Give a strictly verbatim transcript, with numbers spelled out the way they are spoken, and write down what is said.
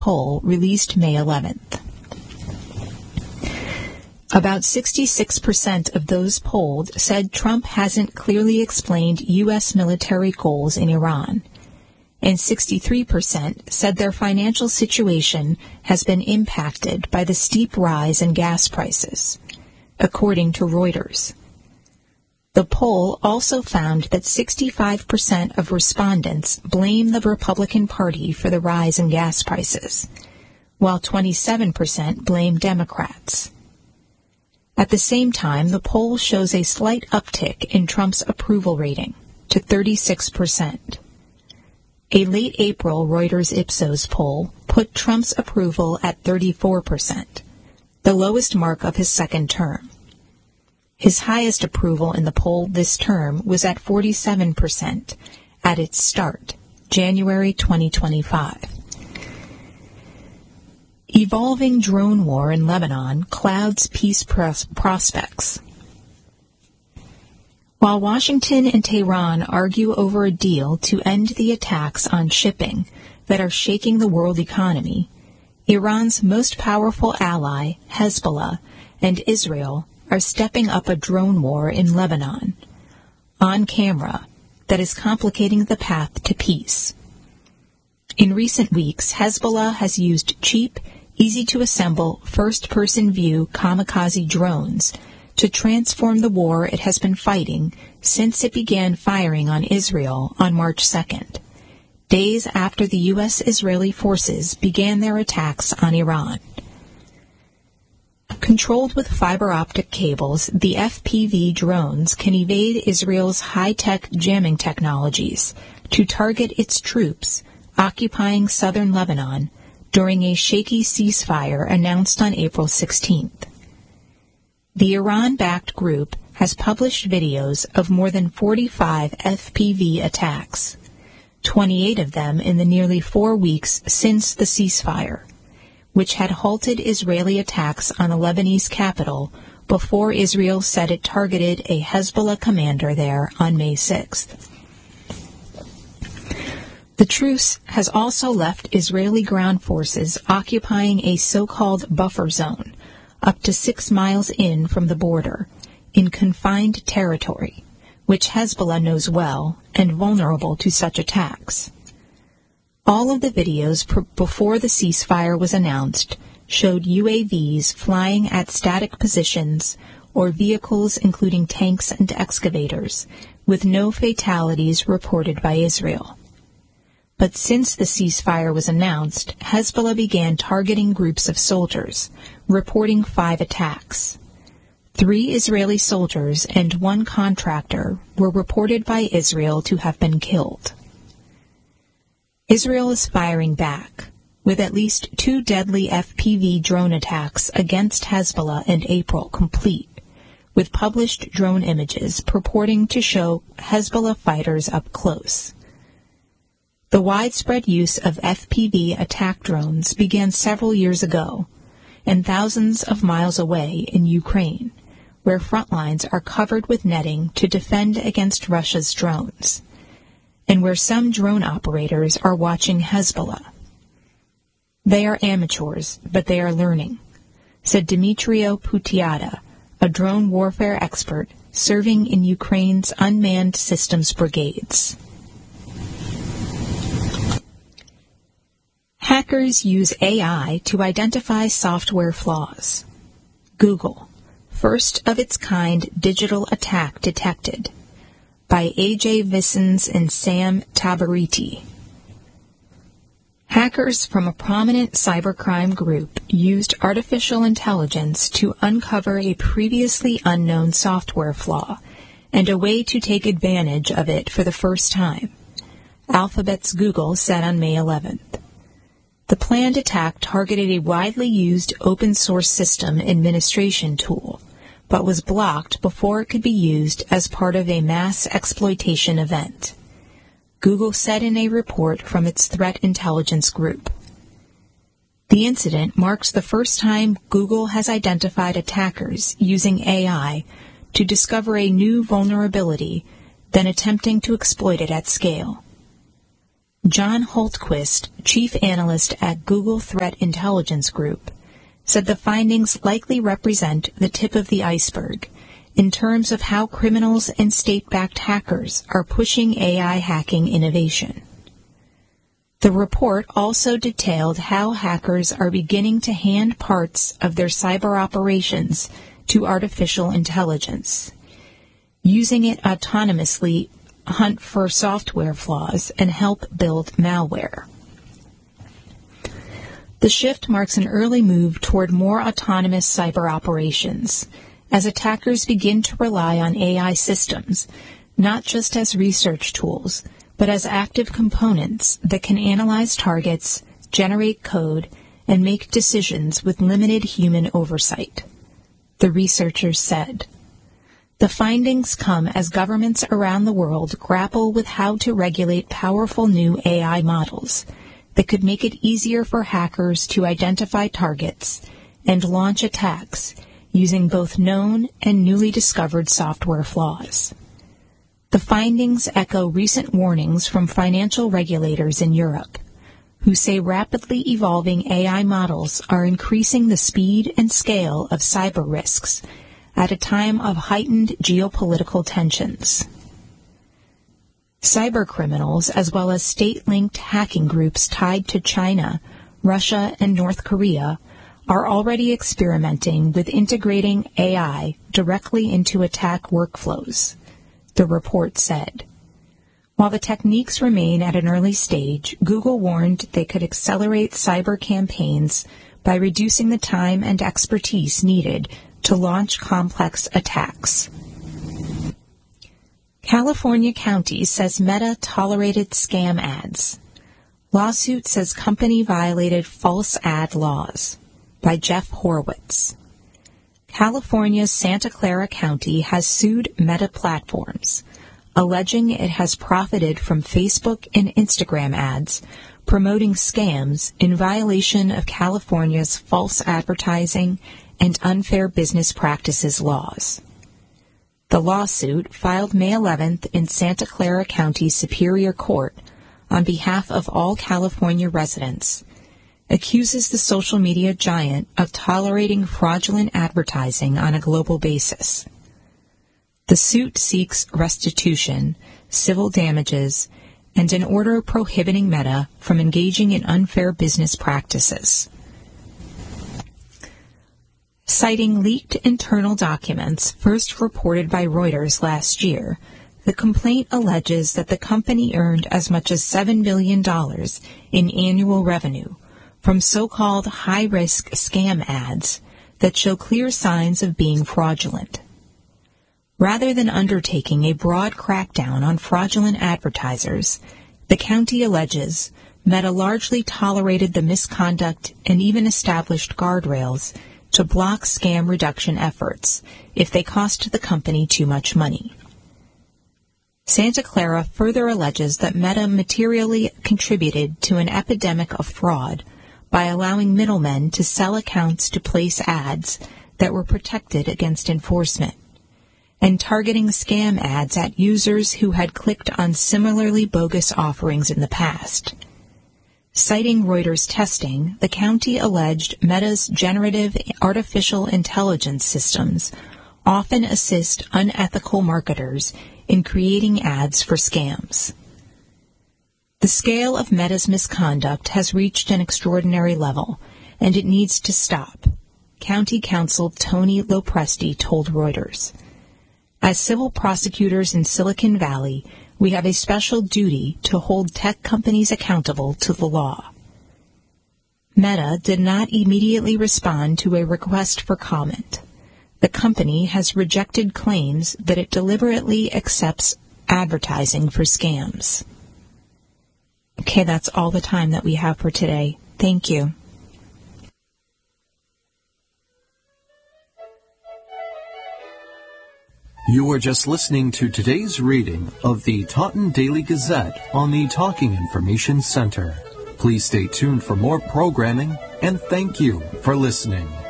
poll released May eleventh. About sixty-six percent of those polled said Trump hasn't clearly explained U S military goals in Iran, and sixty-three percent said their financial situation has been impacted by the steep rise in gas prices, according to Reuters. The poll also found that sixty-five percent of respondents blame the Republican Party for the rise in gas prices, while twenty-seven percent blame Democrats. At the same time, the poll shows a slight uptick in Trump's approval rating to thirty-six percent. A late April Reuters Ipsos poll put Trump's approval at thirty-four percent, the lowest mark of his second term. His highest approval in the poll this term was at forty-seven percent at its start, January twenty twenty-five. Evolving drone war in Lebanon clouds peace pros- prospects. While Washington and Tehran argue over a deal to end the attacks on shipping that are shaking the world economy, Iran's most powerful ally, Hezbollah, and Israel are stepping up a drone war in Lebanon, on camera, that is complicating the path to peace. In recent weeks, Hezbollah has used cheap, easy-to-assemble, first-person view kamikaze drones to transform the war it has been fighting since it began firing on Israel on March second, days after the U S-Israeli forces began their attacks on Iran. Controlled with fiber-optic cables, the F P V drones can evade Israel's high-tech jamming technologies to target its troops occupying southern Lebanon during a shaky ceasefire announced on April sixteenth. The Iran-backed group has published videos of more than forty-five F P V attacks, twenty-eight of them in the nearly four weeks since the ceasefire, which had halted Israeli attacks on the Lebanese capital before Israel said it targeted a Hezbollah commander there on May sixth. The truce has also left Israeli ground forces occupying a so-called buffer zone, up to six miles in from the border, in confined territory, which Hezbollah knows well and vulnerable to such attacks. All of the videos pr- before the ceasefire was announced showed U A Vs flying at static positions or vehicles including tanks and excavators, with no fatalities reported by Israel. But since the ceasefire was announced, Hezbollah began targeting groups of soldiers, reporting five attacks. Three Israeli soldiers and one contractor were reported by Israel to have been killed. Israel is firing back, with at least two deadly F P V drone attacks against Hezbollah in April complete, with published drone images purporting to show Hezbollah fighters up close. The widespread use of F P V attack drones began several years ago, and thousands of miles away in Ukraine, where front lines are covered with netting to defend against Russia's drones, and where some drone operators are watching Hezbollah. They are amateurs, but they are learning, said Dmitrio Putiada, a drone warfare expert serving in Ukraine's unmanned systems brigades. Hackers use A I to identify software flaws. Google, first of its kind digital attack detected, by A J Vissens and Sam Tabariti. Hackers from a prominent cybercrime group used artificial intelligence to uncover a previously unknown software flaw and a way to take advantage of it for the first time, Alphabet's Google said on May eleventh. The planned attack targeted a widely used open-source system administration tool, but was blocked before it could be used as part of a mass exploitation event, Google said in a report from its threat intelligence group. The incident marks the first time Google has identified attackers using A I to discover a new vulnerability, then attempting to exploit it at scale. John Holtquist, chief analyst at Google Threat Intelligence Group, said the findings likely represent the tip of the iceberg in terms of how criminals and state-backed hackers are pushing A I hacking innovation. The report also detailed how hackers are beginning to hand parts of their cyber operations to artificial intelligence, using it autonomously hunt for software flaws and help build malware. The shift marks an early move toward more autonomous cyber operations, as attackers begin to rely on A I systems, not just as research tools, but as active components that can analyze targets, generate code, and make decisions with limited human oversight. The researchers said, "The findings come as governments around the world grapple with how to regulate powerful new A I models that could make it easier for hackers to identify targets and launch attacks using both known and newly discovered software flaws." The findings echo recent warnings from financial regulators in Europe, who say rapidly evolving A I models are increasing the speed and scale of cyber risks at a time of heightened geopolitical tensions. Cybercriminals, as well as state-linked hacking groups tied to China, Russia, and North Korea, are already experimenting with integrating A I directly into attack workflows, the report said. While the techniques remain at an early stage, Google warned they could accelerate cyber campaigns by reducing the time and expertise needed to launch complex attacks. California County says Meta tolerated scam ads. Lawsuit says company violated false ad laws. By Jeff Horwitz. California's Santa Clara County has sued Meta Platforms, alleging it has profited from Facebook and Instagram ads promoting scams in violation of California's false advertising and unfair business practices laws. The lawsuit, filed May eleventh in Santa Clara County Superior Court on behalf of all California residents, accuses the social media giant of tolerating fraudulent advertising on a global basis. The suit seeks restitution, civil damages, and an order prohibiting Meta from engaging in unfair business practices. Citing leaked internal documents first reported by Reuters last year, the complaint alleges that the company earned as much as seven billion dollars in annual revenue from so-called high-risk scam ads that show clear signs of being fraudulent. Rather than undertaking a broad crackdown on fraudulent advertisers, the county alleges Meta largely tolerated the misconduct and even established guardrails to block scam reduction efforts if they cost the company too much money. Santa Clara further alleges that Meta materially contributed to an epidemic of fraud by allowing middlemen to sell accounts to place ads that were protected against enforcement, and targeting scam ads at users who had clicked on similarly bogus offerings in the past. Citing Reuters testing, the county alleged Meta's generative artificial intelligence systems often assist unethical marketers in creating ads for scams. The scale of Meta's misconduct has reached an extraordinary level, and it needs to stop, County Counsel Tony Lopresti told Reuters. As civil prosecutors in Silicon Valley, we have a special duty to hold tech companies accountable to the law. Meta did not immediately respond to a request for comment. The company has rejected claims that it deliberately accepts advertising for scams. Okay, that's all the time that we have for today. Thank you. You were just listening to today's reading of the Taunton Daily Gazette on the Talking Information Center. Please stay tuned for more programming, and thank you for listening.